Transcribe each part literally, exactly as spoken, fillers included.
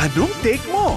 Anong take mo?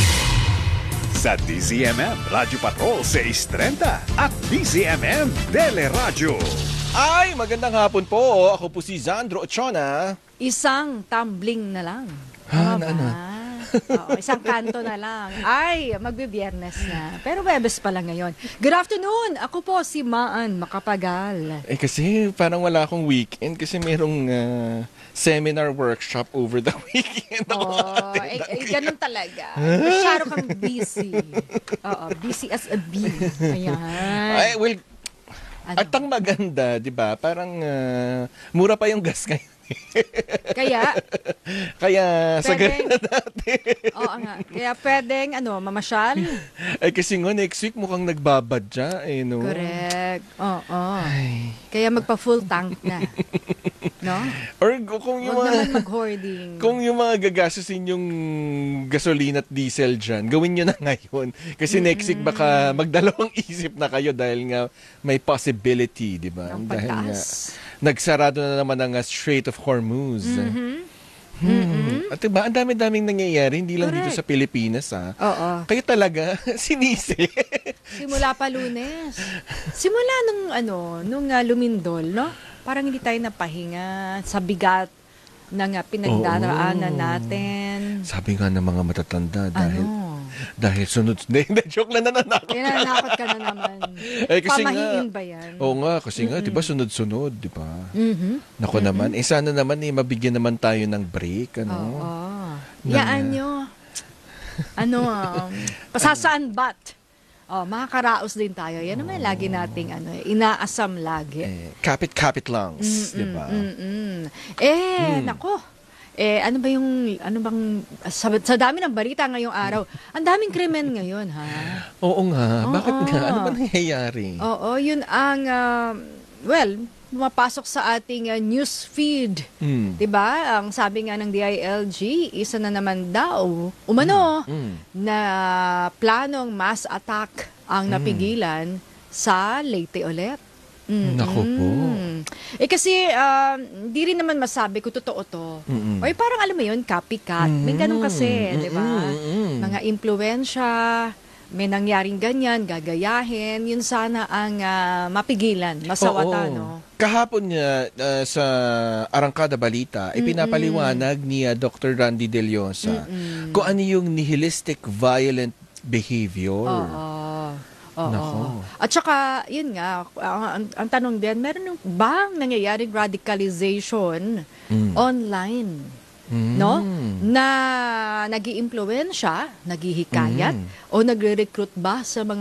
Sa D Z M M Radio Patrol six thirty at D Z M M Teleradyo. Ay, magandang hapon po. Ako po si Zandro Ochona. Isang tumbling na lang. Ha, Tama na, ba? ano? Oo, isang kanto na lang. Ay, magbibiyernes na. Pero Webes pala ngayon. Good afternoon! Ako po si Maan Makapagal. Eh kasi parang wala akong weekend kasi merong uh, seminar workshop over the weekend. Oh, eh, eh, ganun talaga. Masyado kang busy. Oo, busy as a bee. Ayan. Ay, well, Ano? at ang maganda, di ba? Parang uh, mura pa yung gas ngayon. Kaya, Kaya sagad Pwedeng- na natin. oo nga. Kaya pwedeng, ano, mamasyal? Ay kasi nga next week mukhang nagbabadya eh, no? Correct. Oo. Ay. Kaya magpa-full tank na. No? Or kung yung Huwag mga... naman mag-hoarding. Kung yung mga gagastusin yung gasolina at diesel dyan, gawin nyo na ngayon. Kasi Mm-hmm. next week baka magdalawang isip na kayo dahil nga may possibility, di ba? Ng Dahil nga pagtaas. nagsarado na naman ang uh, Strait of Hormuz. Mm-hmm. Hmm. At diba, ang dami-daming nangyayari, hindi lang dito Correct. sa Pilipinas, ha? Oo. Kayo talaga, sinisi. Simula pa Lunes. Simula nung ano, nung uh, lumindol, no? Parang hindi tayo napahinga sa bigat ng uh, pinagdaraanan Oo. natin. Sabi nga ng mga matatanda, dahil Ano? dahil sunod... Hindi, joke lang, nananakot. Kinanakot ka na naman. Eh, kasi nga- Pamahiin ba yan? Oo nga, kasi nga, di ba, sunod-sunod, di ba? Mhm. Nako naman, eh sana naman eh, mabigyan naman tayo ng break, ano? Oo. Na- Yaan nyo. Ano, um, pasasaan bat? Oh, makakaraos din tayo. Yan naman lagi nating ano, eh, inaasam lagi. Eh, kapit-kapit langs, di ba? Mm-mm. Eh, nako. Eh, ano ba yung, ano bang, sa, sa dami ng balita ngayong araw, ang daming krimen ngayon, ha? Oo nga, bakit Oo. nga? Ano ba nangyayari? Oo, yun ang, um, well, pumapasok sa ating uh, news feed. Hmm. 'Di ba? Ang sabi nga ng D I L G, isa na naman daw, umano, Mm. na planong mass attack ang napigilan sa Leyte ulit. Mm. Nako po. Eh kasi, um, di rin naman masabi kung totoo to. Mm-mm. O parang alam mo yun, copycat. May ganun kasi, di ba? Mm-mm. Mga impluensya, may nangyaring ganyan, gagayahin. Yun sana ang ah, mapigilan, masawata, Oo. no? Kahapon niya uh, sa Arangkada Balita, ipinapaliwanag ni uh, Doctor Randy De Leosa kung ano yung nihilistic violent behavior. Oo. Oo. Nako. At saka, yun nga, ang, ang, ang tanong din, meron yung bang nangyayaring radicalization Mm. online? Mm. No? Na nag-iimpluwensya, naghihikayat, Mm. o nagre-recruit ba sa mga